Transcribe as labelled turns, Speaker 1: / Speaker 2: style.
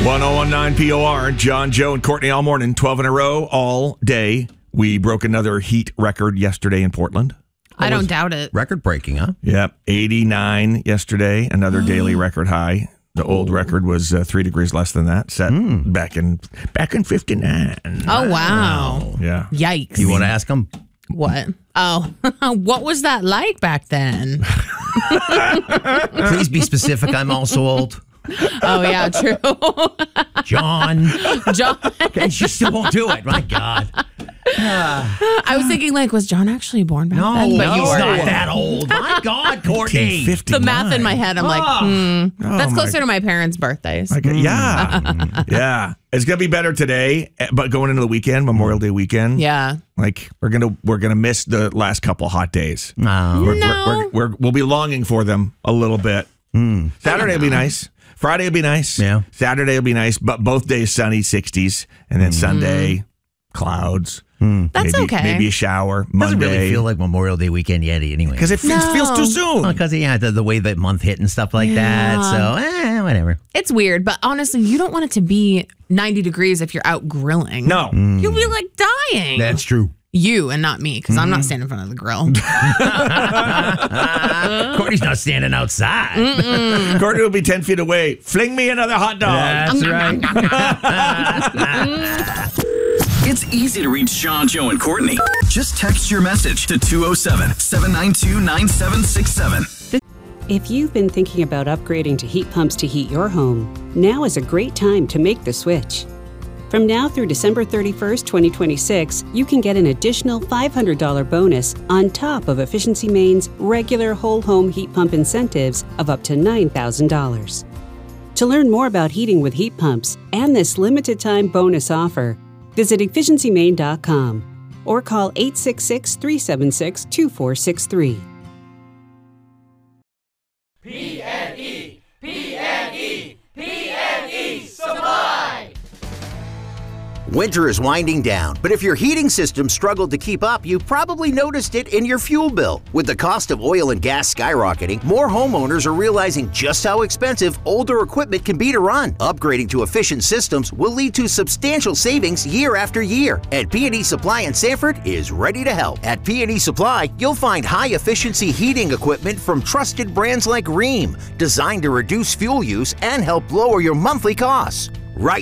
Speaker 1: 1019 POR, John, Joe, and Courtney all morning, 12 in a row, all day. We broke another heat record yesterday in Portland.
Speaker 2: I don't doubt it.
Speaker 3: Record breaking, huh?
Speaker 1: Yep, 89 yesterday, another daily record high. The old record was 3 degrees less than that, set back in 59.
Speaker 2: Oh, wow.
Speaker 1: Yeah.
Speaker 2: Yikes.
Speaker 3: You want to ask them?
Speaker 2: What? Oh, what was that like back then?
Speaker 3: Please be specific. I'm also old.
Speaker 2: Oh, yeah, true.
Speaker 3: John.
Speaker 2: John.
Speaker 3: Okay, she still won't do it. My God.
Speaker 2: I was thinking, was John actually born back then?
Speaker 3: But
Speaker 2: you
Speaker 3: he's
Speaker 2: were.
Speaker 3: not that old. My God, Courtney.
Speaker 1: 1959.
Speaker 2: The math in my head, I'm like, that's closer to my parents' birthdays.
Speaker 1: Yeah. Yeah. It's going to be better today, but going into the weekend, Memorial Day weekend.
Speaker 2: Yeah.
Speaker 1: We're gonna miss the last couple hot days.
Speaker 3: No.
Speaker 1: We'll be longing for them a little bit. Saturday will be nice. Friday will be nice.
Speaker 3: Yeah.
Speaker 1: Saturday will be nice, but both days sunny, 60s, and then Sunday clouds.
Speaker 2: That's
Speaker 1: maybe,
Speaker 2: okay.
Speaker 1: Maybe a shower. Monday.
Speaker 3: Doesn't really feel like Memorial Day weekend yet anyway.
Speaker 1: Because it feels too soon.
Speaker 3: Because the way that month hit and stuff like that. So, whatever.
Speaker 2: It's weird, but honestly, you don't want it to be 90 degrees if you're out grilling.
Speaker 1: No.
Speaker 2: You'll be dying.
Speaker 3: That's true.
Speaker 2: You and not me, because I'm not standing in front of the grill.
Speaker 3: Courtney's not standing outside.
Speaker 1: Courtney will be 10 feet away. Fling me another hot dog.
Speaker 3: That's right.
Speaker 4: It's easy to reach John, Joe, and Courtney. Just text your message to 207-792-9767.
Speaker 5: If you've been thinking about upgrading to heat pumps to heat your home, now is a great time to make the switch. From now through December 31st, 2026, you can get an additional $500 bonus on top of Efficiency Maine's regular whole home heat pump incentives of up to $9,000. To learn more about heating with heat pumps and this limited time bonus offer, visit efficiencymaine.com or call 866-376-2463.
Speaker 6: PNE Supply!
Speaker 7: Winter is winding down, but if your heating system struggled to keep up, you probably noticed it in your fuel bill. With the cost of oil and gas skyrocketing, more homeowners are realizing just how expensive older equipment can be to run. Upgrading to efficient systems will lead to substantial savings year after year, and P&E Supply in Sanford is ready to help. At P&E Supply, you'll find high-efficiency heating equipment from trusted brands like Rheem, designed to reduce fuel use and help lower your monthly costs. Right